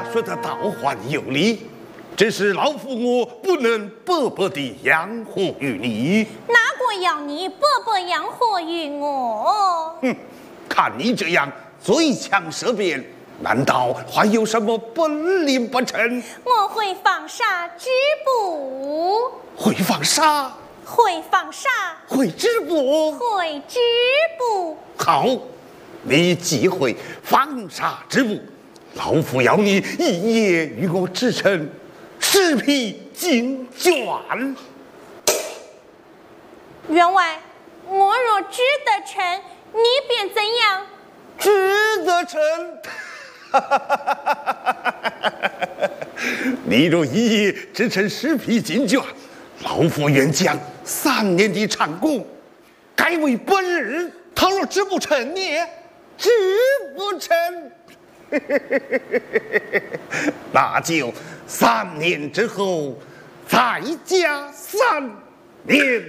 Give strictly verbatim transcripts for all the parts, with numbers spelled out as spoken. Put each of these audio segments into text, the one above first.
说的倒还有理，只是老夫我不能白白地养活于你。 哪个要你白白养活于我？ 哼，看你这样嘴枪舌辩，难道还有什么本领不成？ 我会放沙织布， 会放沙， 会放沙， 会织布， 会织布。 好，你既会放沙织布，老夫要你一夜与我织成十匹金绢。 员外，我若织得成，你便怎样？ 织得成。你若一夜织成十匹金绢，老夫愿将三年的长工改为本日。 倘若织不成呢？ 织不成，那就三年之后再加三年。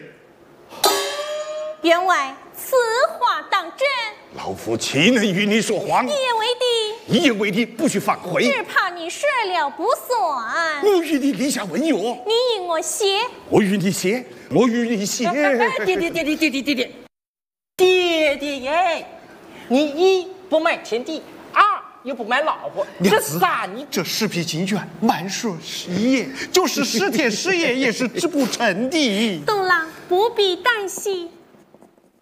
员外，此话当真？ 老夫岂能与你说谎？ 一言为定。 一言为定，不许反悔。 只怕你说了不算。 我与你立下文约。 你与我写。 我与你写。我与你写。 爹爹爹爹爹爹爹爹爹爹耶！你一不卖田地，二又不买老婆，这三你这十匹金绢，满说十夜，就是十天十夜也是织不成的。 东郎不必担心。